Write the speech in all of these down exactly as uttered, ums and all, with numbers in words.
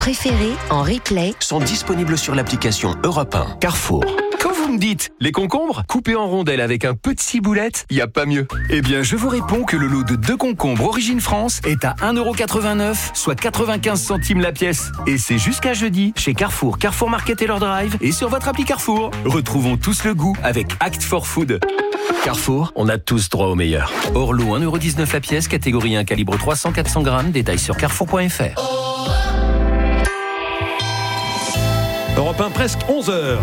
préférés en replay sont disponibles sur l'application Europe un. Carrefour. Quand vous me dites les concombres coupés en rondelles avec un peu de ciboulette, il n'y a pas mieux. Eh bien, je vous réponds que le lot de deux concombres Origine France est à un euro quatre-vingt-neuf, soit quatre-vingt-quinze centimes la pièce. Et c'est jusqu'à jeudi chez Carrefour, Carrefour Market et leur drive et sur votre appli Carrefour. Retrouvons tous le goût avec Act for Food. Carrefour, on a tous droit au meilleur. Hors lot, un euro dix-neuf la pièce, catégorie un, calibre trois cents à quatre cents grammes, détails sur carrefour point f r. Europe un, presque onze heures.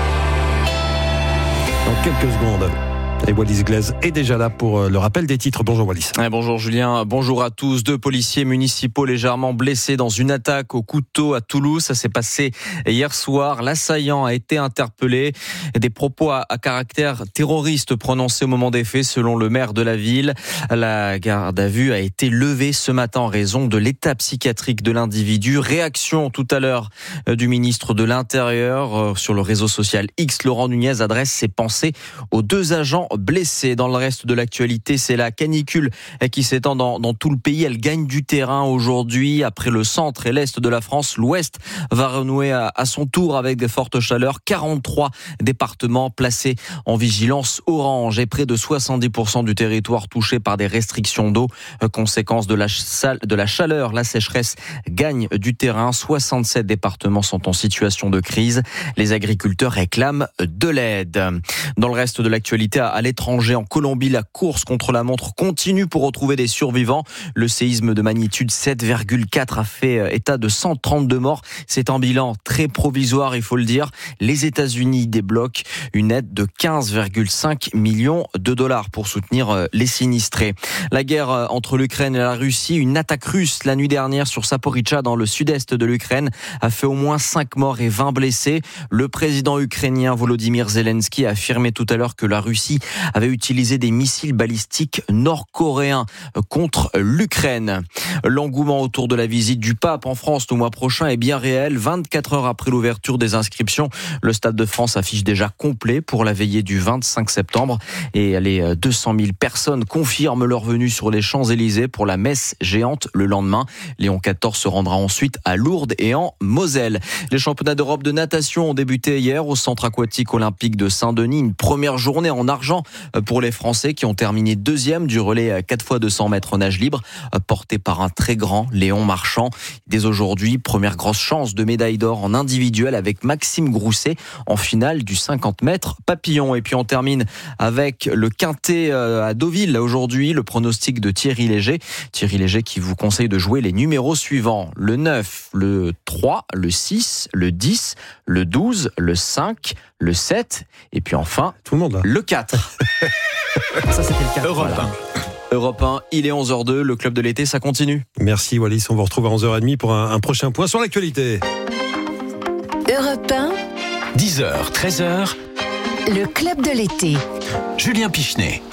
Dans quelques secondes. Et Wallis Glaise est déjà là pour le rappel des titres. Bonjour Wallis. Ouais, bonjour Julien, bonjour à tous. Deux policiers municipaux légèrement blessés dans une attaque au couteau à Toulouse. Ça s'est passé hier soir. L'assaillant a été interpellé. Des propos à, à caractère terroriste prononcés au moment des faits selon le maire de la ville. La garde à vue a été levée ce matin en raison de l'état psychiatrique de l'individu. Réaction tout à l'heure du ministre de l'Intérieur sur le réseau social X. Laurent Nunez adresse ses pensées aux deux agents blessés. Dans le reste de l'actualité, c'est la canicule qui s'étend dans, dans tout le pays. Elle gagne du terrain aujourd'hui. Après le centre et l'est de la France, l'ouest va renouer à, à son tour avec des fortes chaleurs. quarante-trois départements placés en vigilance orange et près de soixante-dix pour cent du territoire touché par des restrictions d'eau. Conséquence de la, de la chaleur, la sécheresse gagne du terrain. soixante-sept départements sont en situation de crise. Les agriculteurs réclament de l'aide. Dans le reste de l'actualité, à l'étranger, en Colombie, la course contre la montre continue pour retrouver des survivants. Le séisme de magnitude sept virgule quatre a fait état de cent trente-deux morts. C'est un bilan très provisoire, il faut le dire. Les États-Unis débloquent une aide de quinze virgule cinq millions de dollars pour soutenir les sinistrés. La guerre entre l'Ukraine et la Russie, une attaque russe la nuit dernière sur Zaporijjia dans le sud-est de l'Ukraine a fait au moins cinq morts et vingt blessés. Le président ukrainien Volodymyr Zelensky a affirmé tout à l'heure que la Russie avait utilisé des missiles balistiques nord-coréens contre l'Ukraine. L'engouement autour de la visite du pape en France le mois prochain est bien réel. vingt-quatre heures après l'ouverture des inscriptions, le Stade de France affiche déjà complet pour la veillée du vingt-cinq septembre et les deux cent mille personnes confirment leur venue sur les Champs-Élysées pour la messe géante le lendemain. Léon quatorze se rendra ensuite à Lourdes et en Moselle. Les championnats d'Europe de natation ont débuté hier au centre aquatique olympique de Saint-Denis. Une première journée en argent pour les Français qui ont terminé deuxième du relais quatre fois deux cents mètres nage libre porté par un très grand Léon Marchand. Dès aujourd'hui, première grosse chance de médaille d'or en individuel avec Maxime Grousset en finale du cinquante mètres papillon. Et puis on termine avec le quintet à Deauville aujourd'hui, le pronostic de Thierry Léger. Thierry Léger qui vous conseille de jouer les numéros suivants: le neuf, le trois, le six, le dix, le douze, le cinq, le sept et puis enfin tout le monde là. Le quatre. Ça c'était le quatre. Europe voilà. un. Europe un, il est onze heures deux, le club de l'été, ça continue. Merci Wallis, on vous retrouve à onze heures trente pour un, un prochain point sur l'actualité. Europe un, dix heures, treize heures, le club de l'été. Julien Pichenet.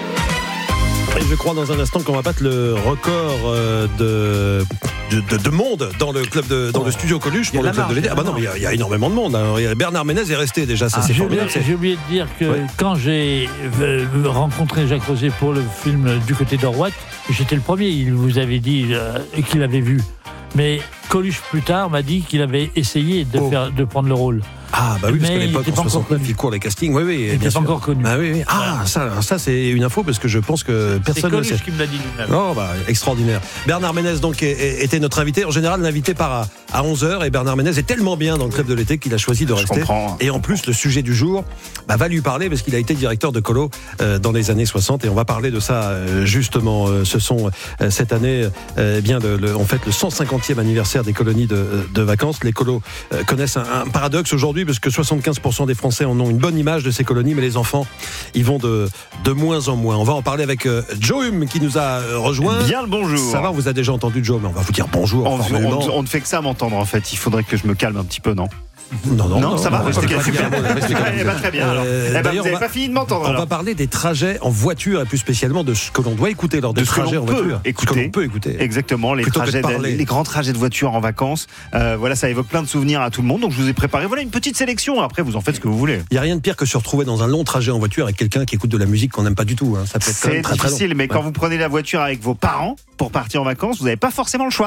Et je crois dans un instant qu'on va battre le record de, de, de, de monde dans le club de, dans oh. le studio Coluche pour le club marge, de l'été. Ah bah non, il y, y a énormément de monde. Hein. Bernard Ménez est resté déjà, ça ah, c'est formidable. J'ai oublié de dire que ouais. quand j'ai rencontré Jacques Rosier pour le film Du côté d'Orwat, j'étais le premier. Il vous avait dit euh, qu'il avait vu. Mais Coluche plus tard m'a dit qu'il avait essayé de, oh. faire, de prendre le rôle. Ah bah oui, parce qu'à l'époque en soixante-neuf il court les castings. Oui oui, il n'était pas encore connu. Ah oui, oui. Ah ça, ça c'est une info parce que je pense que personne ne le sait. C'est Coluche qui me l'a dit lui-même. Oh bah extraordinaire. Bernard Ménez donc était notre invité. En général l'invité part à onze heures et Bernard Ménez est tellement bien dans le club de l'été qu'il a choisi de je rester. Comprends. Et en plus le sujet du jour bah, va lui parler parce qu'il a été directeur de colo euh, dans les années soixante et on va parler de ça euh, justement. Euh, ce sont euh, cette année euh, bien le, le, on fête le cent cinquantième anniversaire des colonies de, de vacances. Les colos euh, connaissent un, un paradoxe aujourd'hui parce que soixante-quinze pour cent des Français en ont une bonne image de ces colonies, mais les enfants y vont de, de moins en moins. On va en parler avec euh, Joe Hume qui nous a euh, rejoint. Bien le bonjour. Ça va, on vous a déjà entendu Joe, mais on va vous dire bonjour. On, on, on ne fait que ça m'entendre en fait. Il faudrait que je me calme un petit peu, non ? Non, non, non, non, ça va, restez calme. Eh ben, très bien. Alors. Euh, eh ben, vous n'avez pas fini de m'entendre. On alors. va parler des trajets en voiture et plus spécialement de ce que l'on doit écouter lors des trajets en voiture. Écouter. Ce que l'on peut écouter. Exactement, les, trajets de, les grands trajets de voiture en vacances. Euh, voilà, ça évoque plein de souvenirs à tout le monde. Donc je vous ai préparé voilà une petite sélection. Après, vous en faites ce que vous voulez. Il n'y a rien de pire que se retrouver dans un long trajet en voiture avec quelqu'un qui écoute de la musique qu'on n'aime pas du tout. Hein. Ça peut être C'est très, difficile, très long. mais ouais. quand vous prenez la voiture avec vos parents pour partir en vacances, vous n'avez pas forcément le choix.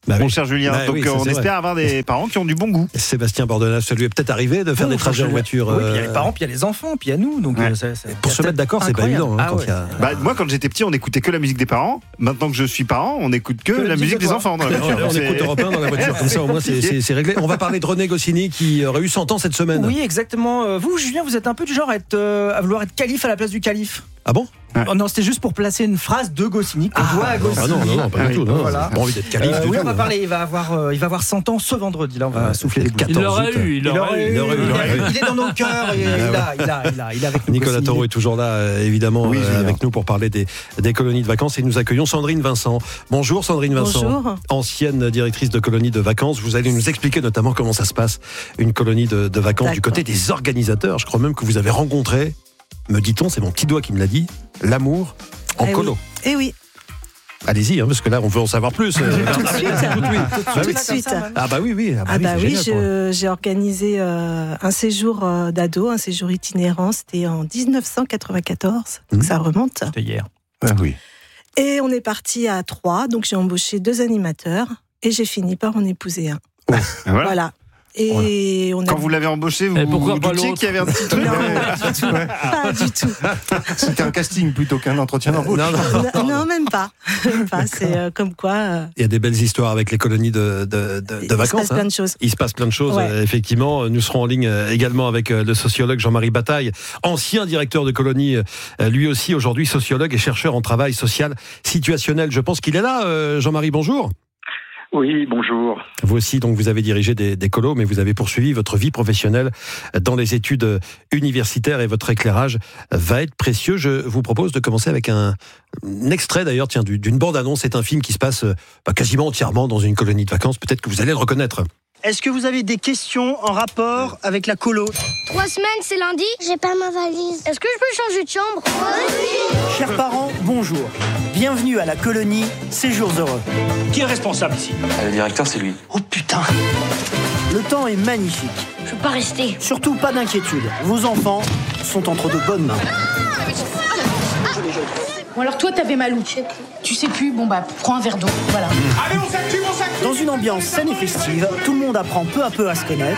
bah mon oui. cher Julien. Bah Donc oui, ça, on c'est espère vrai. avoir des parents qui ont du bon goût. Sébastien Bordenave, ça lui est peut-être arrivé de faire Oui, des trajets en je- voiture. Oui, puis il y a euh, les parents, puis il y a les enfants, puis il y a nous. Donc, Ouais. euh, ça- ça- Pour se mettre d'accord, c'est pas incroyable. évident. hein, Ah quand ouais. il y a- Bah, moi, quand j'étais petit, on écoutait que la musique des parents. Maintenant que je suis parent, on écoute que, Que la le musique des disque enfants dans la On, voiture. on C'est- écoute Europe un dans la voiture, comme ça au moins c'est, c'est, c'est réglé. On va parler de René Goscinny qui aurait eu cent ans cette semaine. Oui, exactement. Euh, Vous, Julien, vous êtes un peu du genre à, être, euh, à vouloir être calife à la place du calife. Ah bon? Ouais. Oh non, c'était juste pour placer une phrase de Goscinny qu'on voit à non, Goscinny. ah non, non, non, pas Ah du oui, tout. Non, voilà. J'ai pas envie d'être calife Euh, du oui, tout. on va parler. Il va avoir, euh, il va avoir cent ans ce vendredi. Là, on va Ouais, souffler les c'était boules. le Il l'aurait quatorze août. eu, il l'aurait eu. Il l'aurait eu, il l'aurait eu. Il est dans nos cœurs. Il est là, il est là, il est là, il est avec nous. Nicolas Goscinny. Taureau est toujours là, euh, évidemment, Oui, euh, Julien. avec nous pour parler des, des colonies de vacances. Et nous accueillons Sandrine Vincent. Bonjour Sandrine Vincent. Bonjour. Ancienne directrice de colonies de vacances. Vous allez nous expliquer notamment comment ça se passe, une colonie de, de vacances du D'accord. côté des organisateurs. Je crois même que vous avez rencontré, me dit-on, c'est mon petit doigt qui me l'a dit, l'amour en Eh colo. oui. Eh oui, Allez-y, hein, parce que là, on veut en savoir plus. Euh, tout de suite. tout de suite. Tout de suite. Ah bah oui, oui. Ah bah, Ah oui, bah c'est oui, génial, quoi. je- j'ai organisé euh, un séjour euh, d'ado, un séjour itinérant. C'était en dix-neuf cent quatre-vingt-quatorze, donc Mhm. ça remonte. C'était hier. Ah oui. Et on est parti à trois, donc j'ai embauché deux animateurs et j'ai fini par en épouser un. Voilà. Voilà. Et on a Quand vous l'avez embauché, vous Et pourquoi vous pas doutiez l'autre qu'il y avait un petit truc. Non, Ouais. pas du tout. Pas du tout. C'était un casting plutôt qu'un entretien d'embauche. Non, non. Non, non, même pas. Même pas. C'est euh, comme quoi. euh, Il y a des belles histoires avec les colonies de, de, de, de il se vacances. passe hein. plein de choses. Il se passe plein de choses, Ouais. euh, effectivement. Nous serons en ligne euh, également avec euh, le sociologue Jean-Marie Bataille, ancien directeur de colonie, euh, lui aussi aujourd'hui sociologue et chercheur en travail social situationnel. Je pense qu'il est là. euh, Jean-Marie, bonjour. Oui, bonjour. Vous aussi, donc, vous avez dirigé des, des colos, mais vous avez poursuivi votre vie professionnelle dans les études universitaires et votre éclairage va être précieux. Je vous propose de commencer avec un, un extrait, d'ailleurs, tiens, du- d'une bande-annonce. C'est un film qui se passe euh, bah, quasiment entièrement dans une colonie de vacances. Peut-être que vous allez le reconnaître. Est-ce que vous avez des questions en rapport avec la colo? Trois semaines, c'est lundi. J'ai pas ma valise. Est-ce que je peux changer de chambre? Chers parents, bonjour. Bienvenue à la colonie Séjours Heureux. Qui est responsable ici? Le directeur, c'est lui. Oh putain! Le temps est magnifique. Je peux pas rester. Surtout pas d'inquiétude. Vos enfants sont entre de bonnes mains. Bon alors toi t'avais mal où? Tu sais plus, bon bah prends un verre d'eau, voilà. Allez, on s'active, on s'active. Dans une ambiance saine et festive, tout le monde apprend peu à peu à se connaître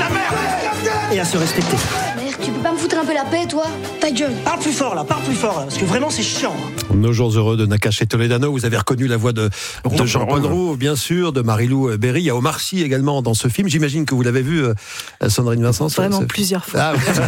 et à se respecter. Merde, tu peux pas me foutre un peu la paix, toi? Ta gueule. Parle plus fort là, parle plus fort là, parce que vraiment c'est chiant. hein. Nos jours heureux de Nakache et Toledano. Vous avez reconnu la voix de, de Jean-Paul Roux, bien sûr, de Marie-Lou Berry. Il y a Omar Sy également dans ce film. J'imagine que vous l'avez vu, euh, Sandrine Vincent. ce- Vraiment ce- plusieurs fois. Ah,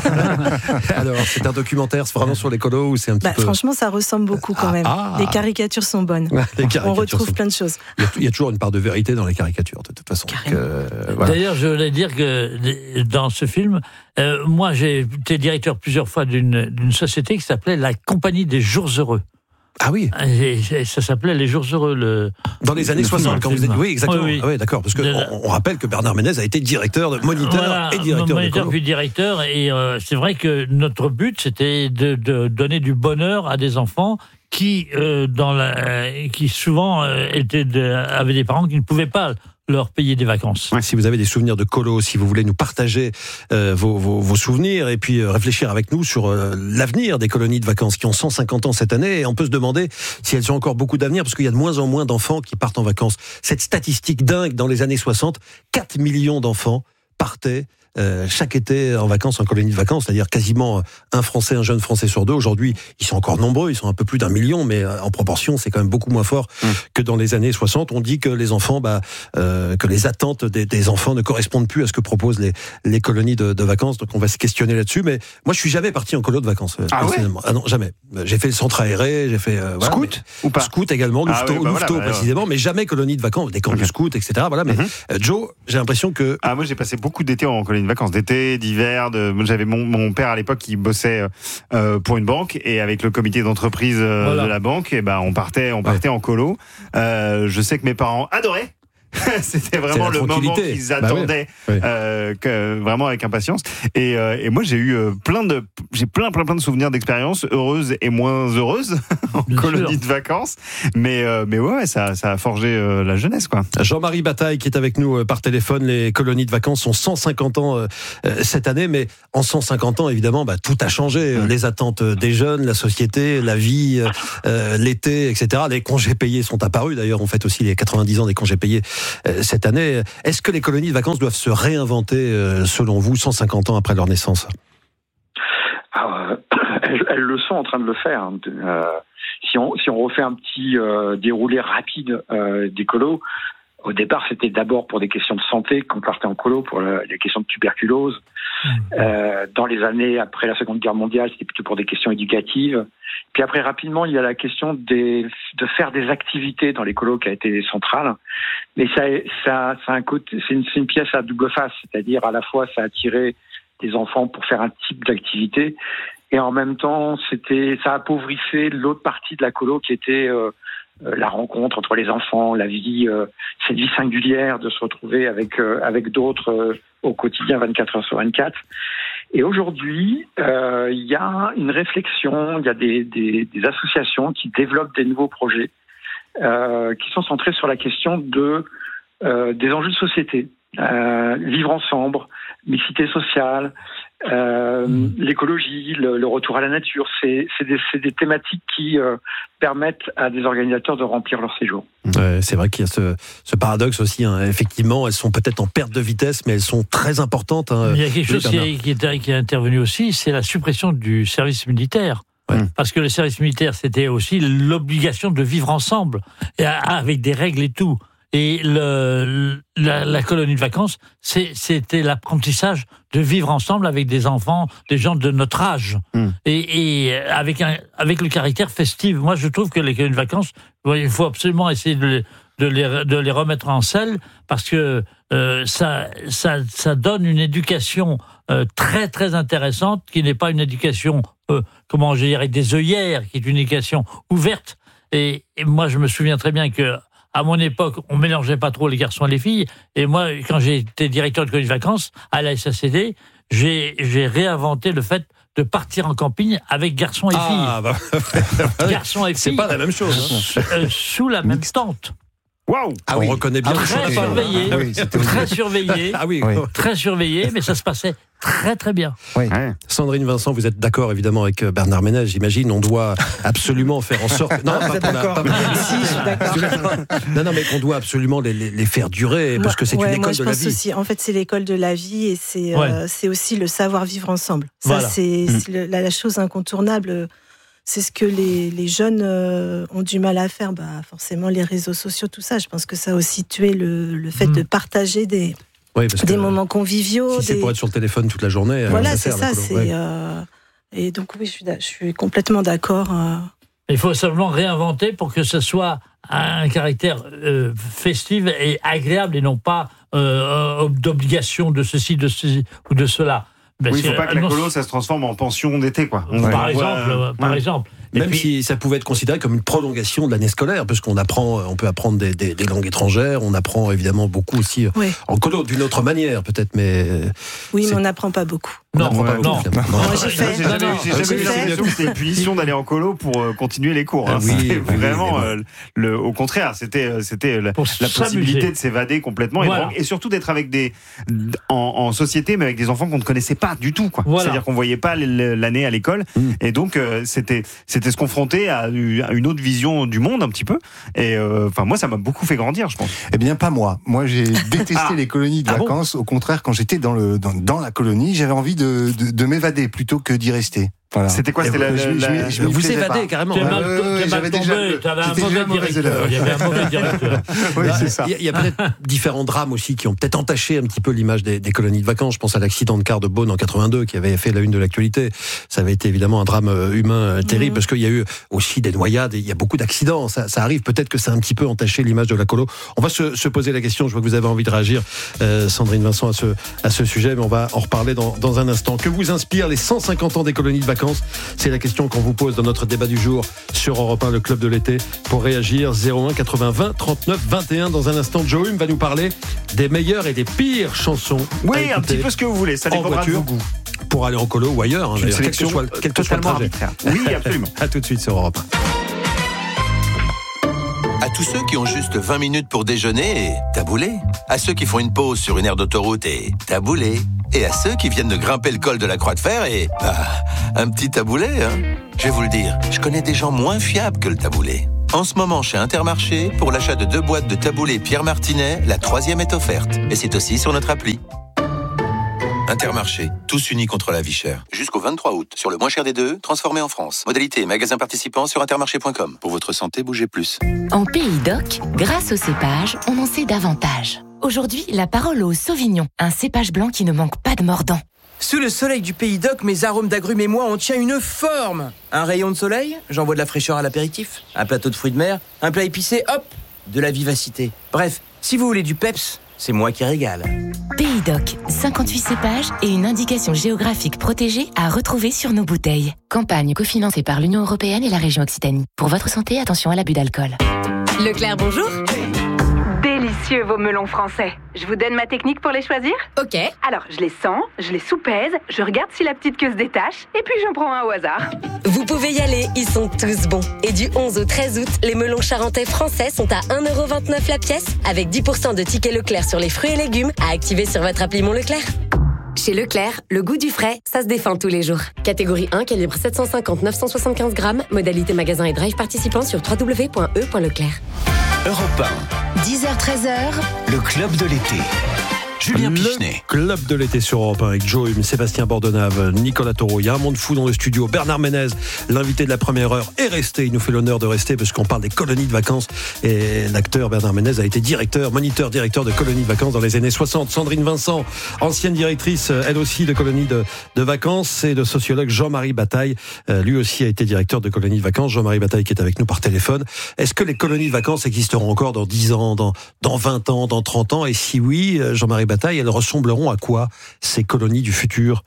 ouais. Alors, c'est un documentaire, c'est vraiment sur les colos ou c'est un petit Bah, peu... franchement, ça ressemble beaucoup quand Ah, même. ah. Les caricatures sont bonnes. Les caricatures On retrouve sont- plein de choses. Il y, a, il y a toujours une part de vérité dans les caricatures, de toute façon. Carrément. Donc, euh, voilà. D'ailleurs, je voulais dire que dans ce film, euh, moi j'ai été directeur plusieurs fois d'une d'une société qui s'appelait la Compagnie des Jours Heureux. Ah oui, Et ça s'appelait les Jours Heureux. Le... dans les années Le film, soixante, quand le vous êtes... film. Oui, exactement. Oui, oui. Ah oui, d'accord, parce qu'on De- on rappelle que Bernard Ménez a été directeur, de, moniteur Voilà, et directeur de moniteur colos. puis directeur. Et euh, c'est vrai que notre but, c'était de, de donner du bonheur à des enfants qui, euh, dans la, qui souvent euh, étaient de, avaient des parents qui ne pouvaient pas leur payer des vacances. Ouais, si vous avez des souvenirs de colos, si vous voulez nous partager euh, vos, vos, vos souvenirs et puis euh, réfléchir avec nous sur euh, l'avenir des colonies de vacances qui ont cent cinquante ans cette année, et on peut se demander si elles ont encore beaucoup d'avenir parce qu'il y a de moins en moins d'enfants qui partent en vacances. Cette statistique dingue dans les années soixante, quatre millions d'enfants partaient euh, chaque été en vacances, en colonie de vacances, c'est-à-dire quasiment un Français, un jeune Français sur deux. Aujourd'hui, ils sont encore nombreux, ils sont un peu plus d'un million, mais euh, en proportion, c'est quand même beaucoup moins fort mmh. que dans les années soixante. On dit que les enfants, bah, euh, que les attentes des, des enfants ne correspondent plus à ce que proposent les, les colonies de, de vacances. Donc on va se questionner là-dessus. Mais moi, je suis jamais parti en colo de vacances. Euh, ah personnellement. ouais Ah non, jamais. J'ai fait le centre aéré, j'ai fait euh, voilà, scout mais, ou pas scout également, ah louveteau, oui, bah louveteau voilà, bah, précisément, ouais. mais jamais colonie de vacances, des camps okay. de scout, et cetera. Voilà. Mais mmh. euh, Joe, j'ai l'impression que ah moi j'ai passé beaucoup d'été en colonie de vacances, d'été, d'hiver. De... J'avais mon, mon père à l'époque qui bossait euh, pour une banque et avec le comité d'entreprise euh, voilà. de la banque, et ben on partait, on partait ouais. en colo. Euh, je sais que mes parents adoraient. C'était vraiment le moment qu'ils attendaient, bah oui. Oui. Euh, que, vraiment avec impatience. Et, euh, et moi, j'ai eu plein de, j'ai plein, plein, plein de souvenirs d'expériences heureuses et moins heureuses en Bien colonie sûr. de vacances. Mais, euh, mais ouais, ça, ça a forgé euh, la jeunesse, quoi. Jean-Marie Bataille qui est avec nous euh, par téléphone. Les colonies de vacances sont cent cinquante ans euh, cette année, mais en cent cinquante ans, évidemment, bah, tout a changé. Mmh. Les attentes des jeunes, la société, la vie, euh, l'été, et cetera. Les congés payés sont apparus. D'ailleurs, on fête aussi les quatre-vingt-dix ans des congés payés euh, cette année. Est-ce que les colonies de vacances doivent se réinventer, euh, selon vous, cent cinquante ans après leur naissance ? Alors, euh, elles, elles le sont en train de le faire. Hein. Euh, si, on, si on refait un petit euh, déroulé rapide euh, des colos, au départ, c'était d'abord pour des questions de santé qu'on partait en colo, pour la, les questions de tuberculose. Mmh. Euh, dans les années après la Seconde Guerre mondiale, c'était plutôt pour des questions éducatives. Puis après, rapidement, il y a la question des, de faire des activités dans les colos qui a été centrale. Mais ça, ça, ça a un côté, c'est une, c'est une pièce à double face, c'est-à-dire à la fois ça a attiré des enfants pour faire un type d'activité, et en même temps, c'était, ça appauvrissait l'autre partie de la colo qui était euh, la rencontre entre les enfants, la vie, euh, cette vie singulière de se retrouver avec euh, avec d'autres euh, au quotidien, vingt-quatre heures sur vingt-quatre. Et aujourd'hui, euh, il y a une réflexion, il y a des, des, des associations qui développent des nouveaux projets euh, qui sont centrés sur la question de euh, des enjeux de société, euh, vivre ensemble, mixité sociale, euh, mmh. l'écologie, le, le retour à la nature. C'est, c'est, des, c'est des thématiques qui euh, permettent à des organisateurs de remplir leur séjour. Ouais, c'est vrai qu'il y a ce, ce paradoxe aussi. Hein. Effectivement, elles sont peut-être en perte de vitesse, mais elles sont très importantes. Hein. Il y a quelque chose qui est, qui, est, qui est intervenu aussi, c'est la suppression du service militaire. Ouais. Parce que le service militaire, c'était aussi l'obligation de vivre ensemble, et avec des règles et tout. Et le, la, la colonie de vacances, c'est, c'était l'apprentissage de vivre ensemble avec des enfants, des gens de notre âge, mmh. et, et avec, un, avec le caractère festif. Moi, je trouve que les colonies de vacances, il faut absolument essayer de, de, les, de les remettre en selle, parce que euh, ça, ça, ça donne une éducation euh, très très intéressante, qui n'est pas une éducation, euh, comment je dirais, des œillères, qui est une éducation ouverte. Et, et moi, je me souviens très bien que à mon époque, on mélangeait pas trop les garçons et les filles. Et moi, quand j'ai été directeur de colonie de vacances à la S A C D, j'ai, j'ai réinventé le fait de partir en camping avec garçons et filles. Ah, bah, garçons et filles. C'est pas la même chose. Hein. Euh, sous la même tente. Waouh! Ah, on oui. reconnaît bien. Très surveillé, ah, oui, très surveillé, ah, oui, oui. très surveillé, mais ça se passait très très bien. Oui. Ouais. Sandrine Vincent, vous êtes d'accord évidemment avec Bernard Ménez, j'imagine. On doit absolument faire en sorte. Non, pas, pas d'accord. Pas... si, je suis d'accord. Non, non, mais qu'on doit absolument les, les, les faire durer, parce que c'est ouais, une école moi, je de la pense vie. Aussi, en fait, c'est l'école de la vie, et c'est, ouais. euh, c'est aussi le savoir vivre ensemble. Ça, voilà. c'est, mmh. c'est le, la, la chose incontournable. C'est ce que les, les jeunes euh, ont du mal à faire. Bah, forcément, les réseaux sociaux, tout ça. Je pense que ça a aussi tué le, le fait mmh. de partager des, oui, parce des que, moments conviviaux. Si des... c'est pour être sur le téléphone toute la journée. Voilà, ça c'est sert, ça. Colo, c'est, ouais. euh... Et donc, oui, je suis, je suis complètement d'accord. Euh... Il faut simplement réinventer pour que ce soit un caractère euh, festif et agréable, et non pas euh, d'obligation de ceci, de ceci ou de cela. Ben oui, il ne faut pas que la colo, ça se transforme en pension d'été, quoi. On par exemple, euh, par ouais. exemple. Et Même puis, si ça pouvait être considéré comme une prolongation de l'année scolaire, parce qu'on apprend, on peut apprendre des, des, des langues étrangères, on apprend évidemment beaucoup aussi oui. en colo, d'une autre manière peut-être, mais... Oui, c'est... mais on n'apprend pas beaucoup. Non, on ouais, non. non. Moi, j'ai fait. J'ai jamais, j'ai jamais eu l'impression que c'était une punition d'aller en colo pour euh, continuer les cours. Hein. Oui, c'était oui, vraiment oui, euh, le, au contraire, c'était c'était la, la possibilité de s'évader complètement voilà. et, et surtout d'être avec des en, en société, mais avec des enfants qu'on ne connaissait pas du tout, quoi. Voilà. C'est-à-dire qu'on voyait pas l'année à l'école, mm. et donc euh, c'était c'était se confronter à une autre vision du monde un petit peu. Et enfin euh, moi, ça m'a beaucoup fait grandir, je pense. Eh bien, pas moi. Moi, j'ai détesté ah. les colonies de ah vacances. Bon au contraire, quand j'étais dans le dans, dans la colonie, j'avais envie de de, de m'évader plutôt que d'y rester. Voilà. C'était quoi? C'était la, la, je, la, je, je vous évadez carrément. T'es mal, euh, t'es mal tombé, t'avais un mauvais directeur. Il y avait un mauvais directeur. Oui, c'est ça. Il y a peut-être différents drames aussi qui ont peut-être entaché un petit peu l'image des, des colonies de vacances. Je pense à l'accident de car de Beaune en quatre-vingt-deux qui avait fait la une de l'actualité. Ça avait été évidemment un drame humain terrible mmh. parce qu'il y a eu aussi des noyades et il y a beaucoup d'accidents. Ça, ça arrive. Peut-être que ça a un petit peu entaché l'image de la colo. On va se, se poser la question. Je vois que vous avez envie de réagir, euh, Sandrine Vincent, à ce, à ce sujet, mais on va en reparler dans, dans un instant. Que vous inspirent les cent cinquante ans des colonies de vacances? C'est la question qu'on vous pose dans notre débat du jour sur Europe un, le club de l'été. Pour réagir, zéro un quatre-vingts vingt trente-neuf vingt et un. Dans un instant, Joe Hume va nous parler des meilleures et des pires chansons. Oui, un petit peu ce que vous voulez, ça dépendra de vos goûts. Pour aller en colo ou ailleurs, hein, quel que soit, quel que soit le trajet. Oui, absolument. À tout de suite sur Europe un. À tous ceux qui ont juste vingt minutes pour déjeuner, et taboulé. À ceux qui font une pause sur une aire d'autoroute et taboulé. Et à ceux qui viennent de grimper le col de la Croix de Fer et... Bah, un petit taboulé, hein. Je vais vous le dire, je connais des gens moins fiables que le taboulé. En ce moment, chez Intermarché, pour l'achat de deux boîtes de taboulé Pierre Martinet, la troisième est offerte. Et c'est aussi sur notre appli. Intermarché, tous unis contre la vie chère. Jusqu'au vingt-trois août, sur le moins cher des deux, transformé en France. Modalité et magasin participant sur intermarché point com. Pour votre santé, bougez plus. En Pays d'Oc, grâce au cépage, on en sait davantage. Aujourd'hui, la parole au Sauvignon, un cépage blanc qui ne manque pas de mordant. Sous le soleil du Pays d'Oc, mes arômes d'agrumes et moi, on tient une forme. Un rayon de soleil, j'envoie de la fraîcheur à l'apéritif. Un plateau de fruits de mer, un plat épicé, hop, de la vivacité. Bref, si vous voulez du peps, c'est moi qui régale. Pays d'Oc, cinquante-huit cépages et une indication géographique protégée à retrouver sur nos bouteilles. Campagne cofinancée par l'Union européenne et la région Occitanie. Pour votre santé, attention à l'abus d'alcool. Leclerc, bonjour. Délicieux vos melons français. Je vous donne ma technique pour les choisir ? Ok. Alors, je les sens, je les soupèse, je regarde si la petite queue se détache, et puis j'en prends un au hasard. Vous pouvez y aller, ils sont tous bons. Et du onze au treize août, les melons charentais français sont à un euro vingt-neuf la pièce, avec dix pour cent de tickets Leclerc sur les fruits et légumes à activer sur votre appli Mon Leclerc. Chez Leclerc, le goût du frais, ça se défend tous les jours. Catégorie un, calibre sept cent cinquante à neuf cent soixante-quinze grammes, modalité magasin et drive participant sur w w w point e point leclerc. Europe un. dix heures treize heures. Le club de l'été. Julien Pichenet. Le club de l'été sur Europe un avec Joe Hume, Sébastien Bordenave, Nicolas Taureau. Il y a un monde fou dans le studio. Bernard Ménez, l'invité de la première heure, est resté. Il nous fait l'honneur de rester parce qu'on parle des colonies de vacances. Et l'acteur Bernard Ménez a été directeur, moniteur, directeur de colonies de vacances dans les années soixante. Sandrine Vincent, ancienne directrice, elle aussi, de colonies de, de vacances. Et le sociologue Jean-Marie Bataille, lui aussi a été directeur de colonies de vacances. Jean-Marie Bataille qui est avec nous par téléphone. Est-ce que les colonies de vacances existeront encore dans dix ans, dans, dans vingt ans, dans trente ans? Et si oui, Jean-Marie Bataille, elles ressembleront à quoi, ces colonies du futur?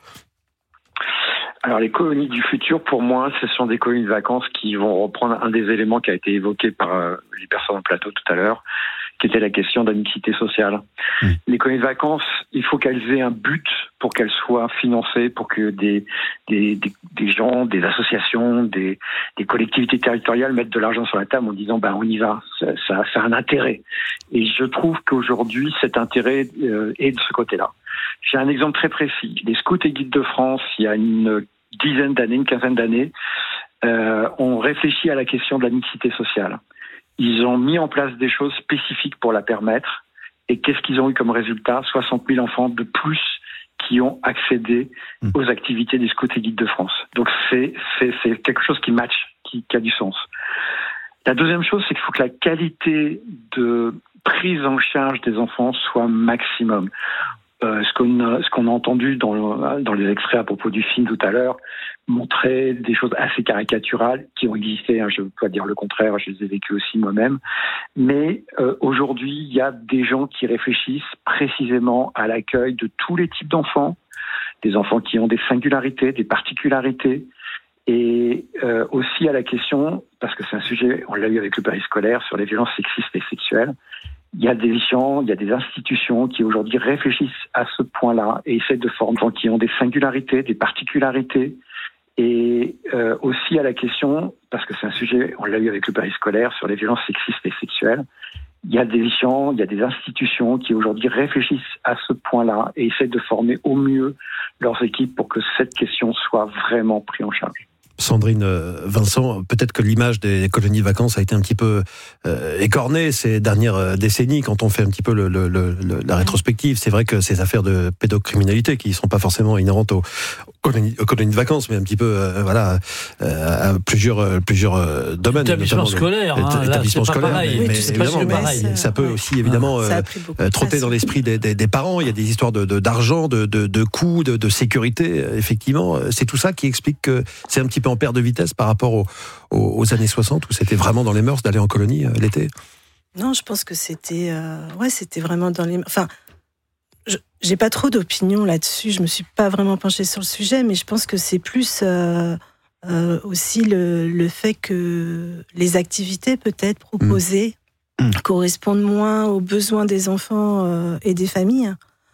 Alors les colonies du futur, pour moi, ce sont des colonies de vacances qui vont reprendre un des éléments qui a été évoqué par euh, les personnes au plateau tout à l'heure, qui était la question de la mixité sociale. Mmh. Les colonies de vacances, il faut qu'elles aient un but pour qu'elles soient financées, pour que des, des, des, des gens, des associations, des, des collectivités territoriales mettent de l'argent sur la table en disant ben, on y va, ça, ça, ça a un intérêt. Et je trouve qu'aujourd'hui, cet intérêt euh, est de ce côté-là. J'ai un exemple très précis. Les scouts et guides de France, il y a une dizaine d'années, une quinzaine d'années, euh, ont réfléchi à la question de la mixité sociale. Ils ont mis en place des choses spécifiques pour la permettre. Et qu'est-ce qu'ils ont eu comme résultat? soixante mille enfants de plus qui ont accédé aux activités des scouts et guides de France. Donc c'est, c'est, c'est quelque chose qui match, qui, qui a du sens. La deuxième chose, c'est qu'il faut que la qualité de prise en charge des enfants soit maximum. Euh, ce qu'on a, ce qu'on a entendu dans, dans les extraits à propos du film tout à l'heure montrait des choses assez caricaturales qui ont existé, hein, je ne veux pas dire le contraire, je les ai vécues aussi moi-même, mais euh, aujourd'hui il y a des gens qui réfléchissent précisément à l'accueil de tous les types d'enfants, des enfants qui ont des singularités, des particularités, et euh, aussi à la question, parce que c'est un sujet, on l'a eu avec le périscolaire, sur les violences sexistes et sexuelles. Il y a des gens, il y a des institutions qui aujourd'hui réfléchissent à ce point-là et essaient de former des gens qui ont des singularités, des particularités, et euh, aussi à la question, parce que c'est un sujet, on l'a eu avec le périscolaire, sur les violences sexistes et sexuelles. Il y a des gens, il y a des institutions qui aujourd'hui réfléchissent à ce point-là et essaient de former au mieux leurs équipes pour que cette question soit vraiment prise en charge. Sandrine Vincent, peut-être que l'image des colonies de vacances a été un petit peu euh, écornée ces dernières décennies quand on fait un petit peu le, le, le, la rétrospective. C'est vrai que ces affaires de pédocriminalité qui ne sont pas forcément inhérentes aux, aux, colonies, aux colonies de vacances, mais un petit peu euh, voilà, euh, à plusieurs, euh, plusieurs euh, domaines. Établissement scolaire. Le, hein, établissement scolaire, mais, oui, mais évidemment, mais pareil. ça peut aussi évidemment euh, trotter dans l'esprit des, des, des parents. Il y a des histoires de, de, d'argent, de, de, de coûts, de, de sécurité. Effectivement, c'est tout ça qui explique que c'est un petit peu en perte de vitesse par rapport aux, aux, aux années soixante où c'était vraiment dans les mœurs d'aller en colonie euh, l'été. Non, je pense que c'était, euh, ouais, c'était vraiment dans les. Enfin, je, j'ai pas trop d'opinion là-dessus. Je me suis pas vraiment penchée sur le sujet, mais je pense que c'est plus euh, euh, aussi le, le fait que les activités peut-être proposées mmh. correspondent moins aux besoins des enfants euh, et des familles.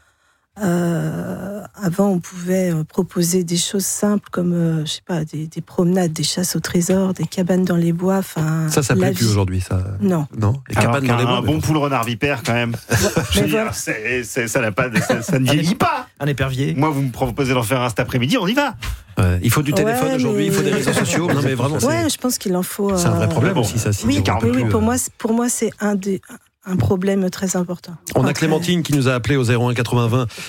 Euh, avant, on pouvait proposer des choses simples comme, euh, je sais pas, des, des promenades, des chasses au trésor, des cabanes dans les bois. Enfin, ça, ça plaît plus aujourd'hui, ça. Non. Non. Les Alors cabanes dans les bois. Un bon poule renard vipère, quand même. Je veux dire, c'est, c'est, ça n'a pas, de, ça, ça ne vieillit pas. Un épervier. Moi, vous me proposez d'en faire un cet après-midi, on y va. Ouais. Il faut du téléphone Ouais, aujourd'hui, mais- il faut des réseaux sociaux. Non, mais vraiment, c'est, Ouais, je pense qu'il en faut. c'est un vrai euh, problème aussi, ça. Oui, sinon, oui, oui, plus, pour euh, moi, c'est- pour moi, c'est un des un problème très important. On a Enfin, Clémentine qui nous a appelé au zéro un quatre-vingts vingt